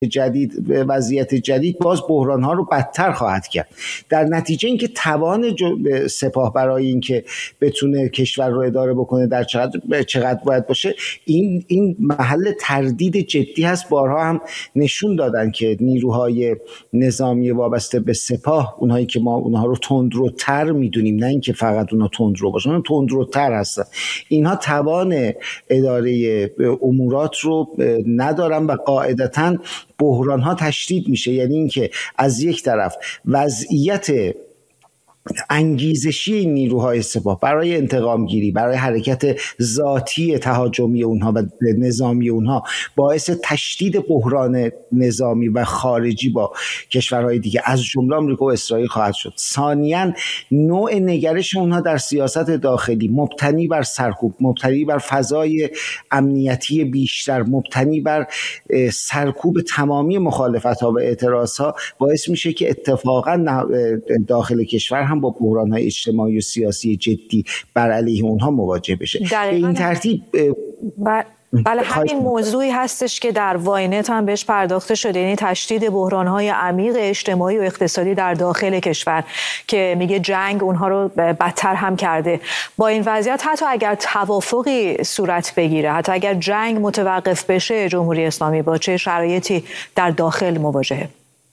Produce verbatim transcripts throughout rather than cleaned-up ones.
جدید، وضعیت جدید باز بحران‌ها رو بدتر خواهد کرد. در نتیجه اینکه توان سپاه برای اینکه بتونه کشور رو اداره بکنه در چقدر چقدر باید باشه، این این محل تردید جدی هست. بارها هم نشون دادن که نیروهای نظامی وابسته به سپاه، اونهایی که ما اونها رو تندروتر میدونیم، نه اینکه فقط اونها تندرو باشن، اونها تندروتر هستن، اینها توان اداره امورات رو ندارن و قاعدتاً بحران ها تشدید میشه. یعنی اینکه از یک طرف وضعیت انگیزشی این نیروهای سپاه برای انتقام گیری، برای حرکت ذاتی تهاجمی اونها و نظامی اونها باعث تشدید بحران نظامی و خارجی با کشورهای دیگه از جمله آمریکا و اسرائیل خواهد شد. ثانیاً نوع نگرش اونها در سیاست داخلی مبتنی بر سرکوب، مبتنی بر فضای امنیتی بیشتر، مبتنی بر سرکوب تمامی مخالفت‌ها و اعتراض‌ها باعث میشه که اتفاقاً داخل کشور هم با بحران‌های اجتماعی و سیاسی جدی بر علیه اونها مواجه بشه. به این ترتیب ب... بله همین موضوعی هستش که در واینت هم بهش پرداخته شده، یعنی تشدید بحران‌های عمیق اجتماعی و اقتصادی در داخل کشور که میگه جنگ اونها رو بدتر هم کرده. با این وضعیت حتی اگر توافقی صورت بگیره، حتی اگر جنگ متوقف بشه، جمهوری اسلامی با چه شرایطی در داخل مواجهه؟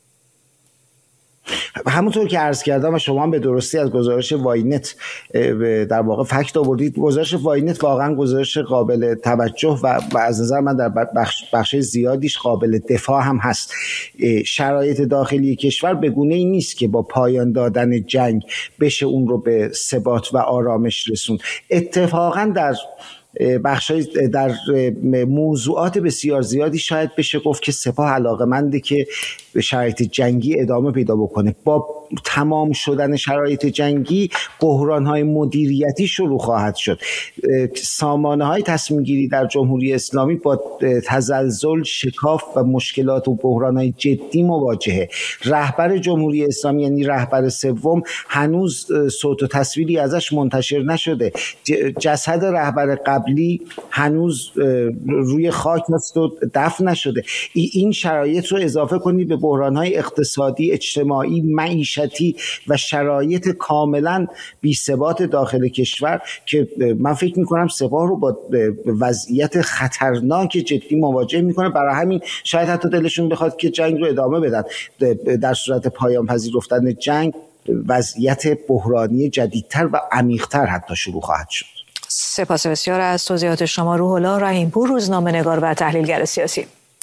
همونطور که عرض کردم و شما به درستی از گزارش واینت در واقع فکت آوردید، گزارش واینت واقعا گزارش قابل توجه و از نظر من در بخش بخش زیادیش قابل دفاع هم هست. شرایط داخلی کشور به گونه‌ای نیست که با پایان دادن جنگ بشه اون رو به ثبات و آرامش رسون. اتفاقا در بخشای در موضوعات بسیار زیادی شاید بشه گفت که سپاه علاقه‌منده که به شرایط جنگی ادامه پیدا بکنه. با تمام شدن شرایط جنگی بحران‌های مدیریتی شروع خواهد شد. سامانه‌های تصمیم گیری در جمهوری اسلامی با تزلزل، شکاف و مشکلات و بحران‌های جدی مواجهه. رهبر جمهوری اسلامی یعنی رهبر سوم هنوز صوت و تصویری ازش منتشر نشده. جسد رهبر قبلی هنوز روی خاک دفن نشده. این شرایط رو اضافه کنید به بحران‌های اقتصادی، اجتماعی، معیشتی و شرایط کاملا بی‌ثبات داخل کشور که من فکر می‌کنم سپاه رو با وضعیت خطرناک جدی مواجه می‌کنه. برای همین شاید حتی دلشون بخواد که جنگ رو ادامه بدن. در صورت پایان پذیرفتن جنگ وضعیت بحرانی جدیدتر و عمیق‌تر حتی شروع خواهد شد. سپاس بسیار از توضیحات شما روح الله رحیم‌پور، روزنامه‌نگار و تحلیلگر سیاسی.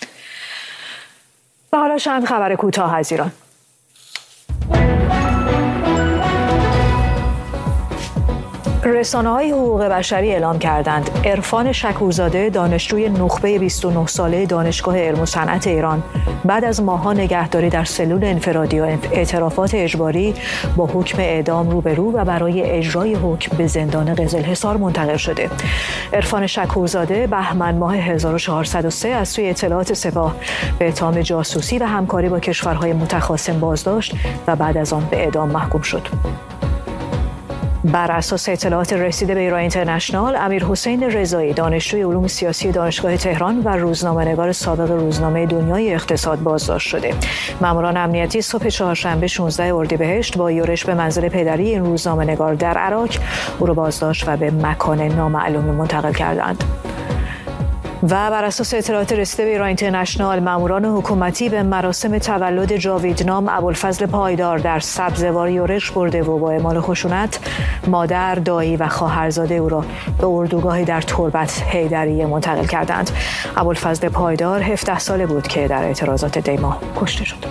و حالا چند خبر کوتاه از ایران. رسانه‌های حقوق بشری اعلام کردند عرفان شکورزاده، دانشجوی نخبه بیست و نه ساله دانشگاه علم و صنعت ایران، بعد از ماه‌ها نگهداری در سلول انفرادی و اعترافات اجباری با حکم اعدام روبرو و برای اجرای حکم به زندان قزلحصار منتقل شده. عرفان شکورزاده بهمن ماه هزار و چهارصد و سه از سوی اطلاعات سپاه به اتهام جاسوسی و همکاری با کشورهای متخاصم بازداشت و بعد از آن به اعدام محکوم شد. بر اساس اطلاعات رسیده به ایران اینترنشنال، امیرحسین رضایی، دانشجوی علوم سیاسی دانشگاه تهران و روزنامه‌نگار سابق روزنامه دنیای اقتصاد بازداشت شده. ماموران امنیتی صبح چهارشنبه شانزده اردیبهشت با یورش به منزل پدری این روزنامه‌نگار در عراق او را بازداشت و به مکان نامعلوم منتقل کردند. و بر اساس اطلاعات رسیده به ایران اینترنشنال، ماموران حکومتی به مراسم تولد جاویدنام ابوالفضل پایدار در سبزوار یورش برده و با اعمال خشونت مادر، دایی و خواهرزاده او را به اردوگاهی در تربت حیدریه منتقل کردند. ابوالفضل پایدار هفده ساله بود که در اعتراضات دیما کشته شد.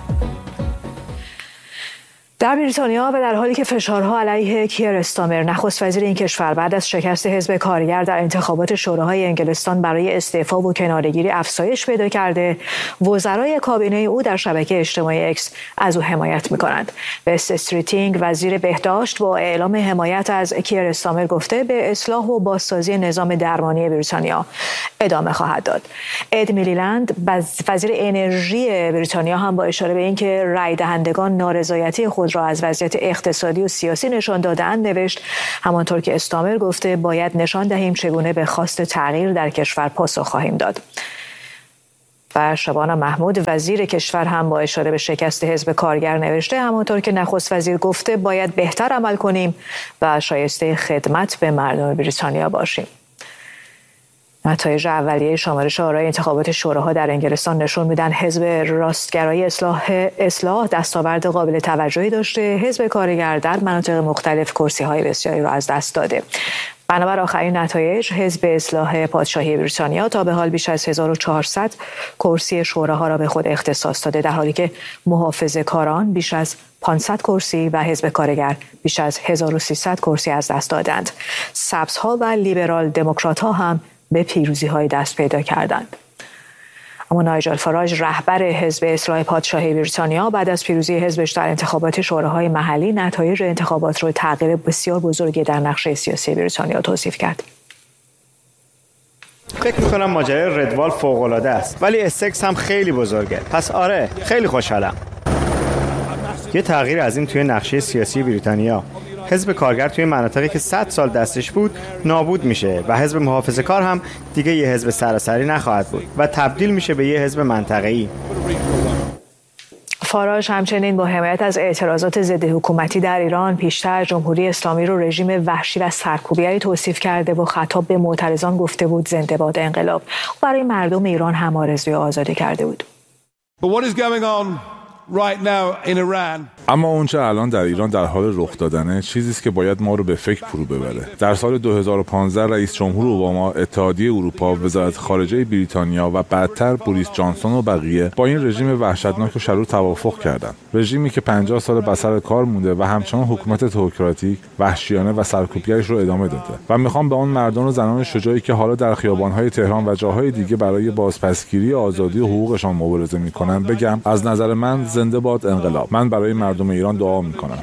در بریتانیا و در حالی که فشارها علیه کیر استامر، نخست وزیر این کشور، بعد از شکست حزب کارگر در انتخابات شوراهای انگلستان برای استعفا و کناره‌گیری افزایش پیدا کرده، وزرای کابینه او در شبکه اجتماعی اکس از او حمایت می‌کنند. بست استریتینگ، وزیر بهداشت، با اعلام حمایت از کیر استامر گفته به اصلاح و بازسازی نظام درمانی بریتانیا ادامه خواهد داد. اد میلیلند، وزیر انرژی بریتانیا، هم با اشاره به اینکه رای دهندگان نارضایتی خود را از وضعیت اقتصادی و سیاسی نشان دادند نوشت همانطور که استامر گفته باید نشان دهیم چگونه به خواست تغییر در کشور پاسخ خواهیم داد. و شبانه محمود وزیر کشور هم با اشاره به شکست حزب کارگر نوشته همانطور که نخست وزیر گفته باید بهتر عمل کنیم و شایسته خدمت به مردم بریتانیا باشیم. نتایج اولیه شمارش آرای انتخابات شوراها در انگلستان نشون میدن حزب راستگرای اصلاح اصلاح دستاورد قابل توجهی داشته. حزب کارگر در مناطق مختلف کرسی‌های بسیاری را از دست داده. بنابر آخرین نتایج حزب اصلاح پادشاهی بریتانیا تا به حال بیش از هزار و چهارصد کرسی شوراها را به خود اختصاص داده، در حالی که محافظه‌کاران بیش از پانصد کرسی و حزب کارگر بیش از هزار و سیصد کرسی از دست دادند. سبزها و لیبرال دموکرات‌ها هم به پیروزی‌های دست پیدا کردند. اما نایجل فاراج رهبر حزب اصلاح پادشاهی بریتانیا بعد از پیروزی حزبش در انتخابات شوراهای محلی نتایج انتخابات را تغییر بسیار بزرگی در نقشه سیاسی بریتانیا توصیف کرد. فکر می‌کنم ماجرای ردوال فوق‌العاده است، ولی اسکس هم خیلی بزرگه. پس آره، خیلی خوشحالم. یه تغییر عظیم توی نقشه سیاسی بریتانیا. حزب کارگر توی مناطقی که صد سال دستش بود نابود میشه و حزب محافظه‌کار هم دیگه یه حزب سراسری نخواهد بود و تبدیل میشه به یه حزب منطقه‌ای. فاراج همچنین با حمایت از اعتراضات ضد حکومتی در ایران پیشتر جمهوری اسلامی رو رژیم وحشی و سرکوبگری توصیف کرده و خطاب به معترضان گفته بود زنده باد انقلاب. برای مردم ایران هم آرزوی آزادی کرده بود. Right now in Iran. اما اونچه الان در ایران در حال رخ دادنه چیزی است که باید ما رو به فکر فرو ببره. در سال دو هزار و پانزده رئیس جمهور اوباما، اتحادیه اروپا، وزارت خارجه بریتانیا و بعدتر بوریس جانسون و بقیه با این رژیم وحشتناک و شرور توافق کردند. رژیمی که پنجاه سال بسر کار مونده و همچنان حکومت تئوکراتیک، وحشیانه و سرکوبگرش رو ادامه داده. و میخوام به اون مردان و زنان شجاعی که حالا در خیابان‌های تهران و جاهای دیگه برای بازپسگیری آزادی و حقوقشان مبارزه میکنن بگم از نظر من زنده باد انقلاب. من برای مردم ایران دعا میکنم.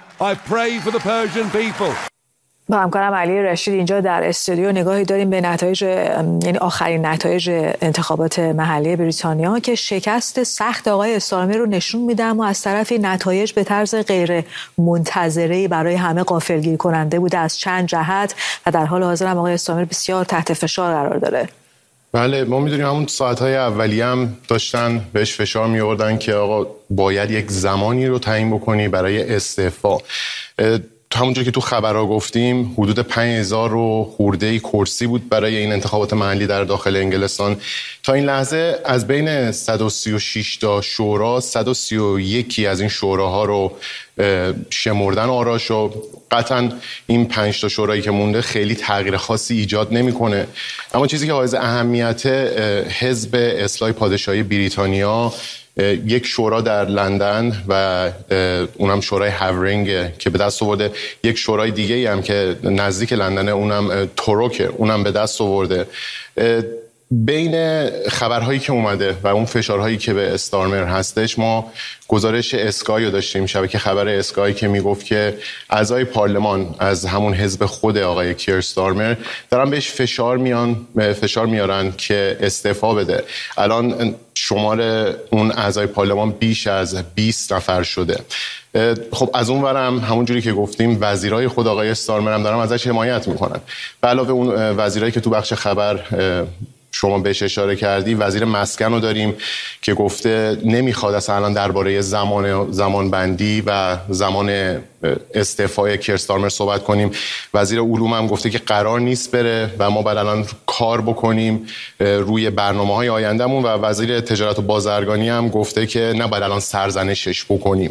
با همکارم علی رشید اینجا در استودیو نگاهی داریم به نتایج، یعنی آخرین نتایج انتخابات محلی بریتانیا که شکست سخت آقای استارمر رو نشون میده، اما از طرفی نتایج به طرز غیر منتظره‌ای برای همه غافلگیر کننده بوده از چند جهت و در حال حاضر هم آقای استارمر بسیار تحت فشار قرار داره. بله، ما میدونیم همون ساعت‌های اولیه هم داشتن بهش فشار می‌آوردن که آقا باید یک زمانی رو تعیین بکنی برای استعفا. همونجور که تو خبرها گفتیم حدود پنج هزار و خورده کرسی بود برای این انتخابات محلی در داخل انگلستان. تا این لحظه از بین صد و سی و شش تا شورا صد و سی و یک از این شوراها رو شمردن آراش و قطعا این پنج تا شورایی که مونده خیلی تغییر خاصی ایجاد نمیکنه. اما چیزی که حائز اهمیت، حزب اصلاح پادشاهی بریتانیا یک شورا در لندن و اونم شورای هاورینگ که به دست آورده، یک شورای دیگه هم که نزدیک لندنه اونم توروکه اونم به دست آورده. بین خبرهایی که اومده و اون فشارهایی که به استارمر هستش، ما گزارش اسکای رو داشتیم، شبکه خبر اسکای که میگفت که اعضای پارلمان از همون حزب خود آقای کیر استارمر دارن بهش فشار میان فشار میارن که استعفا بده. الان شمار اون اعضای پارلمان بیش از بیست نفر شده. خب از اون ورم همونجوری که گفتیم وزیرای خود آقای استارمر هم دارن ازش حمایت میکنن. به علاوه اون وزیرایی که تو بخش خبر شما بهش اشاره کردی، وزیر مسکن رو داریم که گفته نمیخواد اصلا الان درباره زمان زمان بندی و زمان استعفای کیر استارمر صحبت کنیم. وزیر علوم هم گفته که قرار نیست بره و ما باید الان کار بکنیم روی برنامه‌های آیندهمون و وزیر تجارت و بازرگانی هم گفته که نباید الان سرزنشش بکنیم.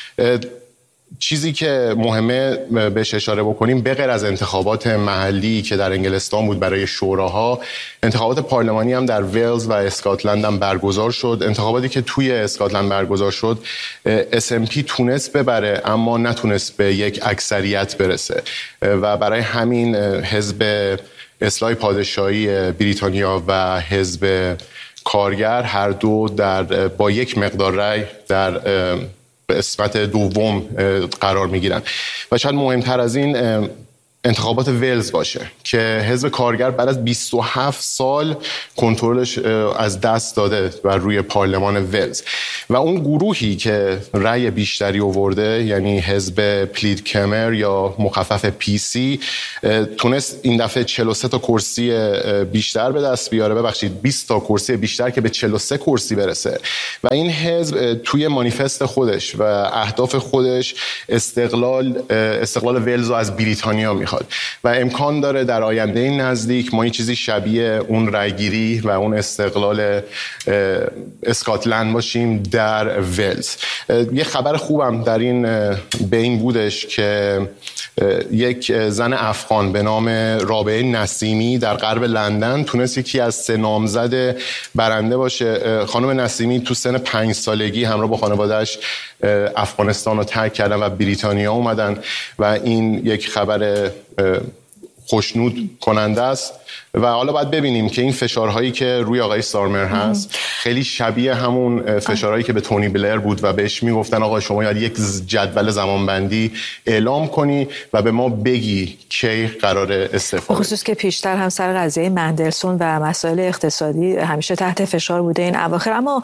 چیزی که مهمه بهش اشاره بکنیم، به غیر از انتخابات محلی که در انگلستان بود برای شوراها، انتخابات پارلمانی هم در ولز و اسکاتلند هم برگزار شد. انتخاباتی که توی اسکاتلند برگزار شد، اس ام پی تونست ببره اما نتونست به یک اکثریت برسه و برای همین حزب اصلاح پادشاهی بریتانیا و حزب کارگر هر دو در با یک مقدار رأی در به قسمت دوم قرار میگیرن. و شاید مهمتر از این انتخابات ولز باشه که حزب کارگر بعد از بیست و هفت سال کنترلش از دست داده و روی پارلمان ولز و اون گروهی که رأی بیشتری آورده، یعنی حزب پلید کمر یا مخفف پی سی، تونست این دفعه چهل و سه تا کرسی بیشتر به دست بیاره، ببخشید بیست تا کرسی بیشتر که به چهل و سه کرسی برسه. و این حزب توی مانیفست خودش و اهداف خودش استقلال استقلال ولز رو از بریتانیا میخواد و امکان داره در آینده نزدیک ما این چیزی شبیه اون رأیگیری و اون استقلال اسکاتلند باشیم در ولز. یه خبر خوبم در این بین بودش که یک زن افغان به نام رابعه نسیمی در غرب لندن تونست یکی از سه نامزد برنده باشه. خانم نسیمی تو سن پنج سالگی همراه با خانواده‌اش افغانستان رو ترک کردن و بریتانیا اومدن و این یک خبر خوشنود کننده است و حالا باید ببینیم که این فشارهایی که روی آقای سارمر هست خیلی شبیه همون فشارهایی که به تونی بلر بود و بهش میگفتن آقا شما باید یک جدول زمانبندی اعلام کنی و به ما بگی کی قرار استعفا بدی. خصوص که پیشتر هم سر قضیه مندلسون و مسائل اقتصادی همیشه تحت فشار بوده این اواخر. اما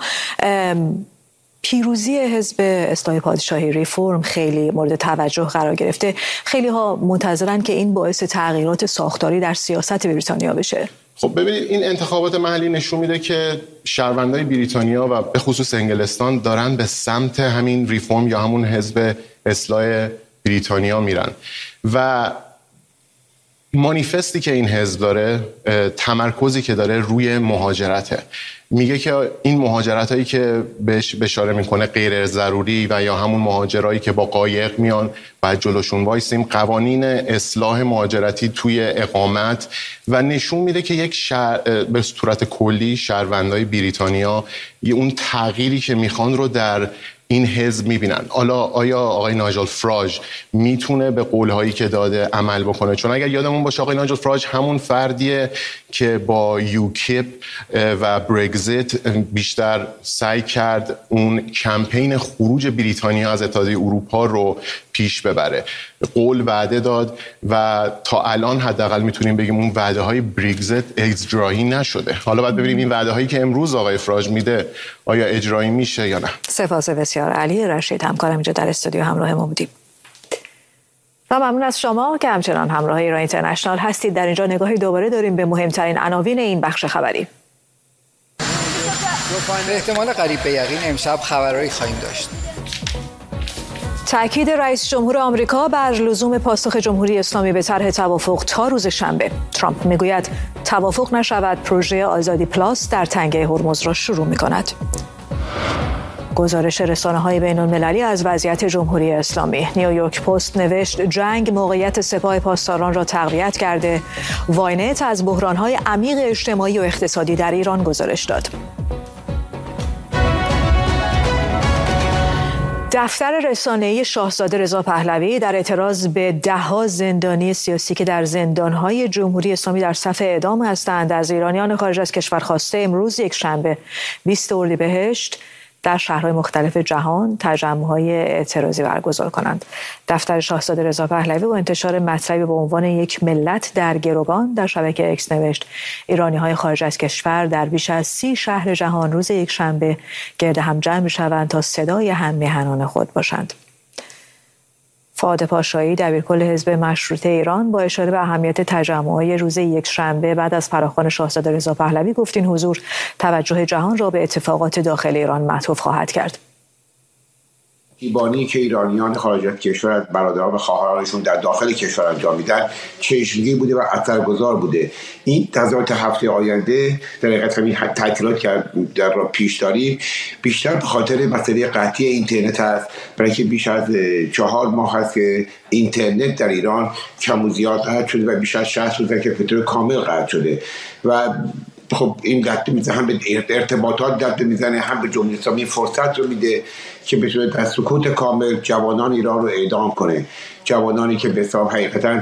پیروزی حزب اصلاح پادشاهی ریفورم خیلی مورد توجه قرار گرفته. خیلی ها منتظرن که این باعث تغییرات ساختاری در سیاست بریتانیا بشه. خب ببینید این انتخابات محلی نشون میده که شهروندای بریتانیا و به خصوص انگلستان دارن به سمت همین ریفورم یا همون حزب اصلاح بریتانیا میرن و مانیفستی که این حزب داره، تمرکزی که داره روی مهاجرته. میگه که این مهاجرت هایی که بهش اشاره میکنه غیر ضروری و یا همون مهاجرایی که با قایق میان باید جلوشون وایسیم. قوانین اصلاح مهاجرتی توی اقامت و نشون میده که یک شهر به صورت کلی شهروندای بریتانیا اون تغییری که میخوان رو در این حزب میبینن. حالا آیا آقای نایجل فراج میتونه به قولهایی که داده عمل بکنه؟ چون اگر یادمون باشه آقای نایجل فراج همون فردیه که با یوکیپ و برگزیت بیشتر سعی کرد اون کمپین خروج بریتانیا از اتحادیه اروپا رو پیش ببره. قول وعده داد و تا الان حداقل میتونیم بگیم اون وعده های برگزیت اجرایی نشده. حالا باید ببینیم این وعده هایی که امروز آقای فراج میده آیا اجرایی میشه یا نه. سپاس بسیار. علی رشید همکارم اینجا در استودیو همراه ما بودیم. و ممنون از شما که همچنان همراه ایران اینترنشنال هستید. در اینجا نگاهی دوباره داریم به مهمترین عناوین این بخش خبری. به احتمال قریب به یقین امشب خبرایی خواهیم داشت. تأکید رئیس جمهور آمریکا بر لزوم پاسخ جمهوری اسلامی به طرح توافق تا روز شنبه. ترامپ میگوید توافق نشود پروژه آزادی پلاس در تنگه هرمز را شروع می‌کند. گزارش رسانه‌های بین‌المللی از وضعیت جمهوری اسلامی. نیویورک پست نوشت جنگ موقعیت سپاه پاسداران را تقویت کرده. واینت از بحران‌های عمیق اجتماعی و اقتصادی در ایران گزارش داد. دفتر رسانه‌ای شاهزاده رضا پهلوی در اعتراض به ده‌ها زندانی سیاسی که در زندان‌های جمهوری اسلامی در صف اعدام هستند از ایرانیان خارج از کشور خواسته امروز یک شنبه بیست اردیبهشت در شهرهای مختلف جهان تجمع‌های اعتراضی برگزار کنند. دفتر شاهزاده رضا پهلوی با انتشار مطلبی به عنوان یک ملت در گروگان در شبکه اکس نوشت ایرانی‌های خارج از کشور در بیش از سی شهر جهان روز یک شنبه گرد هم جمع می‌شوند تا صدای هم میهنان خود باشند. فؤاد پاشایی دبیرکل حزب مشروطه ایران با اشاره به اهمیت تجمع‌های روز یک شنبه بعد از فراخوان شاهزاده رضا پهلوی گفت این حضور توجه جهان را به اتفاقات داخل ایران معطوف خواهد کرد. دیبانی که ایرانیان خارج از کشور از برادران و خواهرانشون در داخل کشور انجام میدن چشمگیر بوده و اثرگذار بوده. این تظاهرات هفته آینده در حقیقت همین تعطیلات که در را پیش داریم بیشتر به خاطر مسئله قطعی اینترنت است، برای که بیش از چهار ماه هست که اینترنت در ایران کم و زیاد قطع شده و بیش از شصت روزه که به طور کامل قطع شده و خب این دست میزنه هم به ارتباطات دست میزنه هم به جمهوری اسلامی فرصت رو میده که به صورت سکوت کامل جوانان ایران رو اعدام کنه. جوانانی که به حساب حقیقتا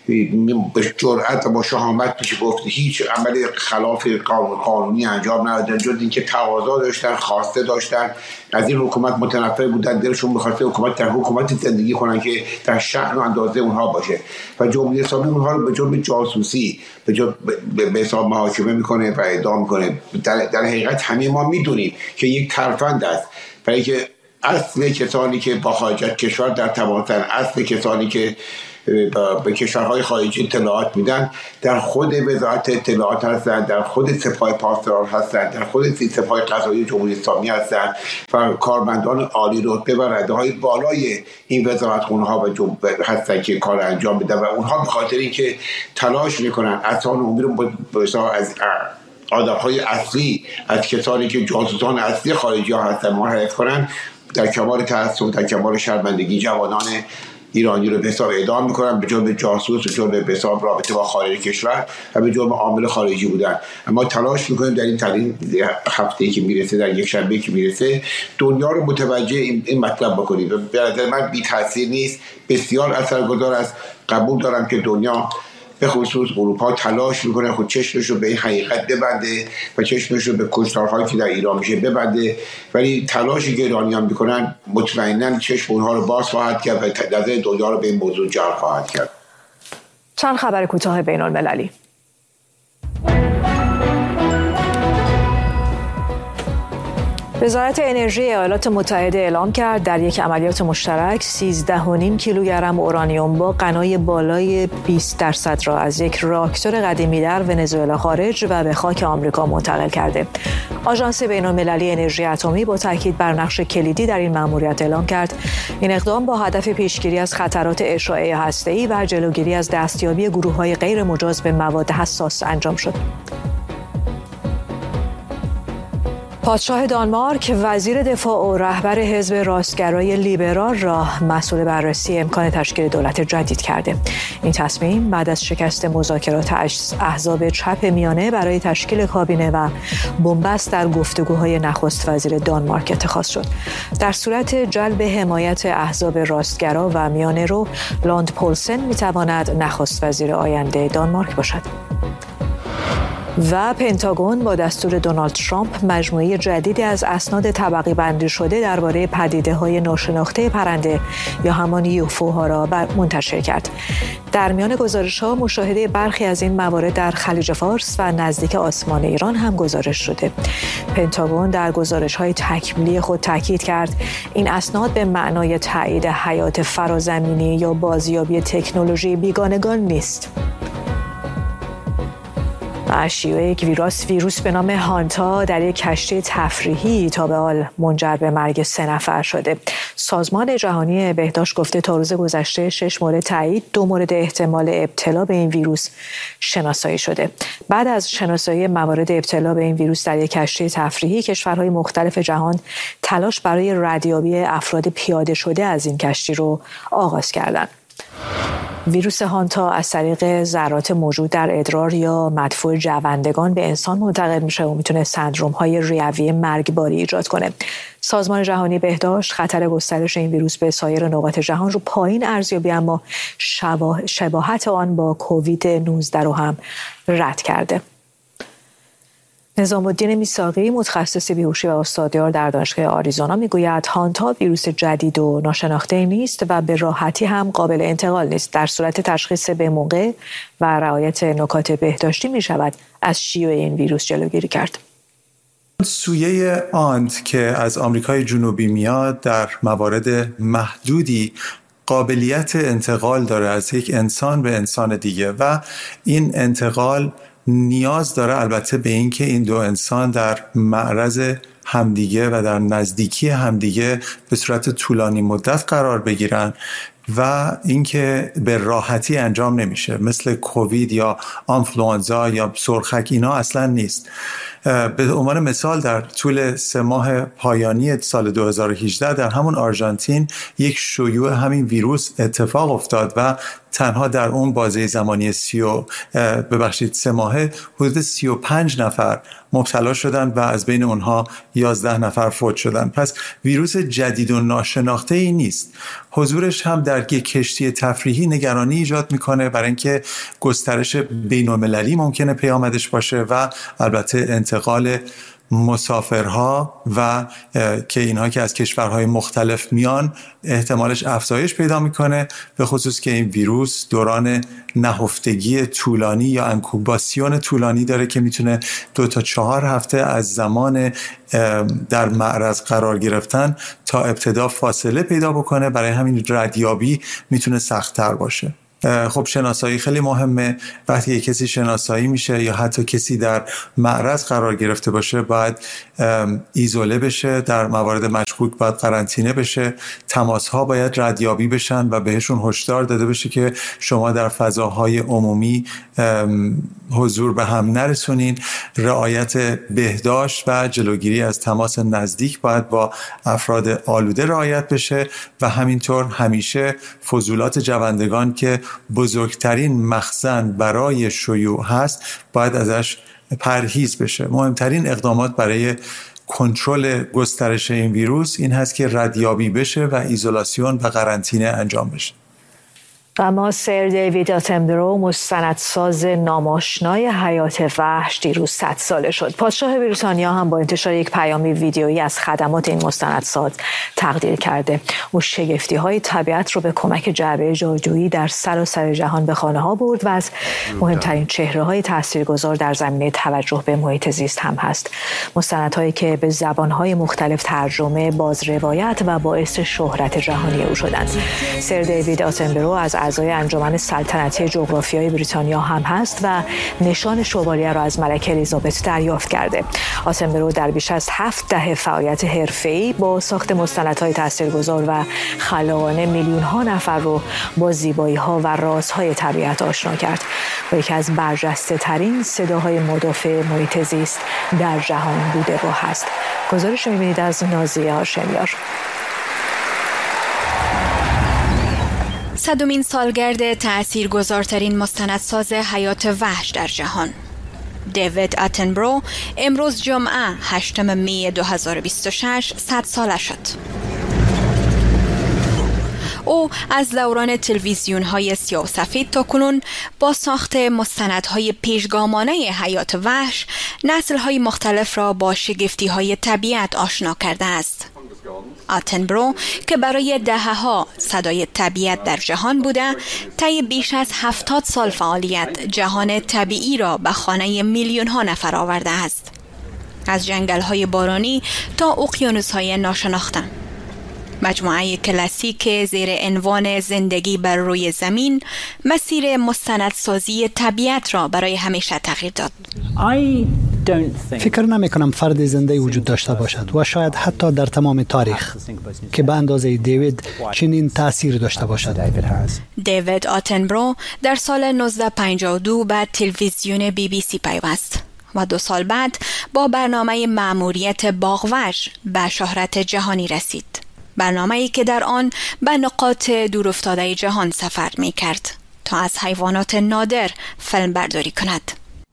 به جرأت و با شهامت میشه گفت هیچ عمل خلاف قانونی انجام ندادن، جز اینکه تقاضا داشتن، خواسته داشتن، از این حکومت متنفر بودن، دلشون می‌خواسته حکومت در حکومت زندگی کنن که در شأن و اندازه اونها باشه و جمهوری اسلامی اونها رو به جرم جاسوسی به جرم به حساب محاکمه میکنه و اعدام میکنه. در, در حقیقت همه ما میدونیم که یک ترفند است، برای که اصل کسانی که با خارجیت کشور در تماسن، اصل کسانی که به کشورهای خارجی اطلاعات میدن در خود وزارت اطلاعات هستن، در خود سپاه پاسداران هستن، در خود سپاه قضایی جمهوری اسلامی هستن و کارمندان عالی رتبه و رده‌های بالای این وزارتخونه ها و هستن که کار انجام میدن و اونها به خاطر اینکه تلاش میکنن اذهان عمومی رو از آدم‌های اصلی، از کسانی که جاسوسان اصلی خارجی ها هستن منحرف کنن، در کمال تأسف، در کمال شرمندگی جوانان ایرانی رو به حساب اعدام میکنن به جرم جاسوس و جرم به حساب رابطه با خارج کشور و به جرم عامل خارجی بودن. اما تلاش میکنیم در این ترین هفته‌ای که میرسه، در یک شنبه که میرسه، دنیا رو متوجه این, این مطلب بکنیم. به نظر من بی تاثیر نیست، بسیار اثرگذار است. قبول دارم که دنیا به خصوص اروپا تلاش میکنه خود چشمش رو به این حقیقت ببنده و چشمش رو به کشتارهایی که در ایران میشه ببنده، ولی تلاشی که ایرانیان میکنن مطمئنا چشم اونها رو باز خواهد کرد و نظر دنیا رو به این موضوع جلب خواهد کرد. چند خبر کوتاه بین المللی. وزارت انرژی ایالات متحده اعلام کرد در یک عملیات مشترک سیزده و نیم کیلوگرم اورانیوم با غنای بالای بیست درصد را از یک راکتور قدیمی در ونزوئلا خارج و به خاک آمریکا منتقل کرده. آژانس بین‌المللی انرژی اتمی با تاکید بر نقش کلیدی در این مأموریت اعلام کرد این اقدام با هدف پیشگیری از خطرات اشعاع هسته‌ای و جلوگیری از دستیابی گروه‌های غیر مجاز به مواد حساس انجام شد. پادشاه دانمارک وزیر دفاع و رهبر حزب راستگرای لیبرال را مسئول بررسی امکان تشکیل دولت جدید کرده. این تصمیم بعد از شکست مذاکرات احزاب چپ میانه برای تشکیل کابینه و بنبست در گفتگوهای نخست وزیر دانمارک اتخاذ شد. در صورت جلب حمایت احزاب راستگرا و میانه رو، لاند پولسن میتواند نخست وزیر آینده دانمارک باشد. و پنتاگون با دستور دونالد ترامپ مجموعه جدیدی از اسناد طبقی بندی شده درباره پدیده‌های ناشناخته پرنده یا همان یوفوها را منتشر کرد. در میان گزارش‌ها مشاهده برخی از این موارد در خلیج فارس و نزدیک آسمان ایران هم گزارش شده. پنتاگون در گزارش‌های تکمیلی خود تاکید کرد این اسناد به معنای تایید حیات فرازمینی یا بازیابی تکنولوژی بیگانگان نیست. شیوع یک ویروس ویروس به نام هانتا در یک کشتی تفریحی تا به حال منجر به مرگ سه نفر شده. سازمان جهانی بهداشت گفته تا روز گذشته شش مورد تایید، دو مورد احتمال ابتلا به این ویروس شناسایی شده. بعد از شناسایی موارد ابتلا به این ویروس در یک کشتی تفریحی، کشورهای مختلف جهان تلاش برای ردیابی افراد پیاده شده از این کشتی رو آغاز کردند. ویروس هانتا از طریق ذرات موجود در ادرار یا مدفوع جوندگان به انسان منتقل میشه و میتونه سندروم‌های ریوی مرگباری ایجاد کنه. سازمان جهانی بهداشت خطر گسترش این ویروس به سایر نقاط جهان رو پایین ارزیابی اما شباهت آن با کووید نوزده رو هم رد کرده. نظام الدین میثاقی متخصص بیهوشی و استادیار در دانشگاه آریزونا میگوید هانتا ویروس جدید و ناشناخته نیست و به راحتی هم قابل انتقال نیست. در صورت تشخیص به موقع و رعایت نکات بهداشتی می شود از شیوع این ویروس جلوگیری کرد. سویه آنت که از آمریکای جنوبی میاد در موارد محدودی قابلیت انتقال داره از یک انسان به انسان دیگه و این انتقال نیاز داره البته به این که این دو انسان در معرض همدیگه و در نزدیکی همدیگه به صورت طولانی مدت قرار بگیرن و اینکه به راحتی انجام نمیشه، مثل کووید یا آنفلوانزا یا سرخک اینا اصلا نیست. به عنوان مثال در طول سه ماه پایانی سال دو هزار و هجده در همون آرژانتین یک شیوع همین ویروس اتفاق افتاد و تنها در اون بازه زمانی سی و ببخشید سه ماهه حدود سی و پنج نفر مبتلا شدن و از بین اونها یازده نفر فوت شدن. پس ویروس جدید و ناشناخته ای نیست. حضورش هم در یک کشتی تفریحی نگرانی ایجاد میکنه برای اینکه گسترش بین‌المللی ممکنه پیامدش باشه و البته انتقال مسافرها و که اینها که از کشورهای مختلف میان احتمالش افزایش پیدا میکنه، به خصوص که این ویروس دوران نهفتگی طولانی یا انکوباسیون طولانی داره که میتونه دو تا چهار هفته از زمان در معرض قرار گرفتن تا ابتدا فاصله پیدا بکنه. برای همین ردیابی میتونه سخت‌تر باشه. خب شناسایی خیلی مهمه. وقتی کسی شناسایی میشه یا حتی کسی در معرض قرار گرفته باشه باید ایزوله بشه، در موارد مشکوک باید قرنطینه بشه، تماس‌ها باید ردیابی بشن و بهشون هشدار داده بشه که شما در فضاهای عمومی حضور به هم نرسونین. رعایت بهداشت و جلوگیری از تماس نزدیک باید با افراد آلوده رعایت بشه و همینطور همیشه فضولات جوندگان که بزرگترین مخزن برای شیوع هست باید ازش پرهیز بشه. مهمترین اقدامات برای کنترل گسترش این ویروس این هست که ردیابی بشه و ایزولاسیون و قرنطینه انجام بشه. اما سر دیوید آتنبرو، مستندساز ناماشنای حیات وحش، دیروز صد ساله شد. پادشاه بریتانیا هم با انتشار یک پیامی ویدیویی از خدمات این مستندساز تقدیر کرده. او شگفتی‌های طبیعت رو به کمک جعبه جادویی در سراسر جهان به خانه‌ها برد و از مهمترین چهره‌های تاثیرگذار در زمینه توجه به محیط زیست هم هست. مستندهایی که به زبان‌های مختلف ترجمه، بازروایت و باعث شهرت جهانی او شدند. سر دیوید آتنبرو از اعضای انجمن سلطنتی جغرافیای بریتانیا هم هست و نشان شوالیه را از ملکه الیزابت دریافت کرده. آتنبرو در بیش از هفت دهه فعالیت حرفه‌ای با ساخت مستندهای تاثیرگذار و خلاقانه میلیون‌ها نفر رو با زیبایی‌ها و رازهای طبیعت آشنا کرد و یکی از برجسته‌ترین صداهای مدافع محیط زیست در جهان بوده و هست. گزارش می‌بینید از نازیه هاشمیار. صدمین سالگرد تأثیرگذارترین مستندساز حیات وحش در جهان، دیوید آتنبرو، امروز جمعه هشتم می دو هزار و بیست و شش صد ساله شد. او از دوران تلویزیون‌های سیاه و سفید تا کنون با ساخت مستندهای پیشگامانه حیات وحش نسل‌های مختلف را با شگفتی‌های طبیعت آشنا کرده است. آتنبرو که برای دهه‌ها صدای طبیعت در جهان بوده، طی بیش از هفتاد سال فعالیت جهان طبیعی را به خانه میلیون‌ها نفر آورده است. از جنگل‌های بارانی تا اقیانوس‌های ناشناخته. مجموعه کلاسیک زیر عنوان زندگی بر روی زمین مسیر مستندسازی طبیعت را برای همیشه تغییر داد. فکر نمی کنم فرد زنده وجود داشته باشد و شاید حتی در تمام تاریخ که به اندازه دیوید چنین تأثیر داشته باشد. دیوید آتنبرو در سال نوزده پنجاه و دو به تلویزیون بی بی سی پیوست و دو سال بعد با برنامه مأموریت باغوش به شهرت جهانی رسید. برنامه‌ای که در آن به نقاط دورافتاده جهان سفر می کرد تا از حیوانات نادر فیلم برداری کند.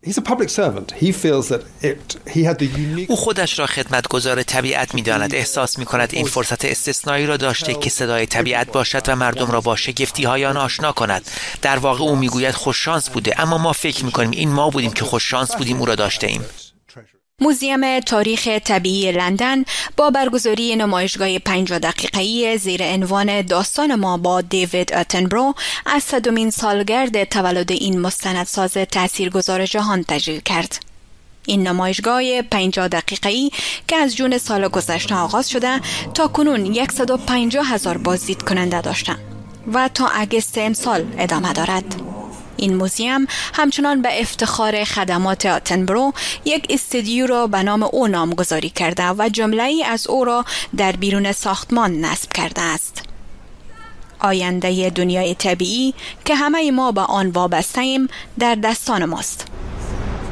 او خودش را خدمتگزار طبیعت می‌داند. احساس می‌کند این فرصت استثنایی را داشته که صدای طبیعت باشد و مردم را با شگفتی‌های آن آشنا کند. در واقع او می‌گوید خوششانس بوده، اما ما فکر می‌کنیم این ما بودیم که خوششانس بودیم او را داشته ایم. موزیم تاریخ طبیعی لندن با برگزاری نمایشگاه پنجاه دقیقه‌ای زیر عنوان داستان ما با دیوید آتنبرو از صدمین سالگرد تولد این مستندساز تاثیرگذار جهان تشریح کرد. این نمایشگاه پنجاه دقیقه‌ای که از جون سال گذشته آغاز شده تا کنون صد و پنجاه هزار بازدید کننده داشته و تا اگست امسال ادامه دارد. این موزیم همچنان به افتخار خدمات آتنبرو یک استودیو را به نام او نامگذاری کرده و جمله‌ای از او را در بیرون ساختمان نصب کرده است. آینده دنیای طبیعی که همه ما به آن وابسته ایم در دستان ماست.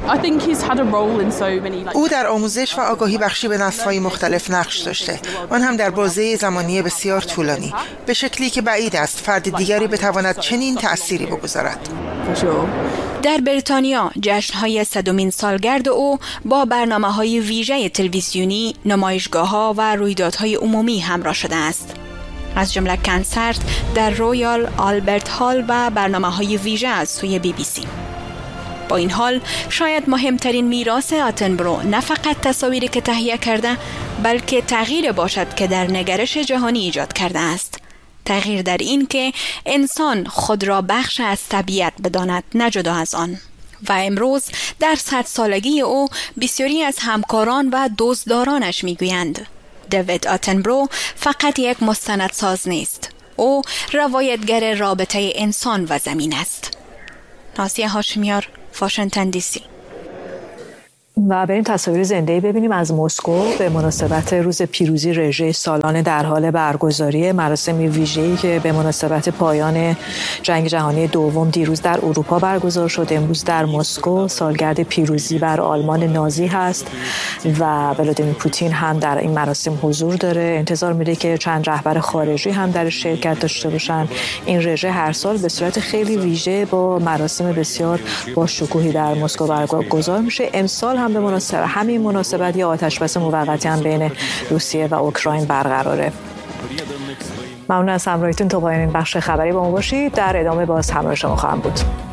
او در آموزش و آگاهی بخشی به نسل‌های مختلف نقش داشته، آن هم در بازه زمانی بسیار طولانی، به شکلی که بعید است فرد دیگری بتواند چنین تأثیری بگذارد. در بریتانیا جشن‌های صدمین سالگرد او با برنامه‌های ویژه تلویزیونی، نمایشگاه‌ها و رویدادهای عمومی همراه شده است، از جمله کنسرت در رویال آلبرت هال و برنامه‌های ویژه از سوی بی بی سی. با این حال شاید مهمترین میراث آتنبرو نه فقط تصاویری که تهیه کرده، بلکه تغییر باشد که در نگرش جهانی ایجاد کرده است. تغییر در این که انسان خود را بخش از طبیعت بداند، نه جدا از آن. و امروز در صد سالگی او بسیاری از همکاران و دزددارانش میگویند دیوید آتنبرو فقط یک مستندساز نیست، او روایتگر رابطه انسان و زمین است. نازیه هاشمیار، واشنگتن دی سی. و بریم تصاویر زنده‌ای ببینیم از مسکو به مناسبت روز پیروزی رژه سالانه در حال برگزاری مراسم ویژه‌ای که به مناسبت پایان جنگ جهانی دوم دیروز در اروپا برگزار شد. امروز در مسکو سالگرد پیروزی بر آلمان نازی هست و ولادیمیر پوتین هم در این مراسم حضور داره. انتظار میره که چند رهبر خارجی هم در شرکت داشته باشن. این رژه هر سال به صورت خیلی ویژه با مراسم بسیار با شکوهی در مسکو برگزار میشه. امسال هم به مناسبت همین مناسبت یا آتشبس موقتی هم بین روسیه و اوکراین برقراره. ممنون از همراهیتون. تا پایان این بخش خبری با ما باشید. در ادامه باز همراه شما خواهم بود.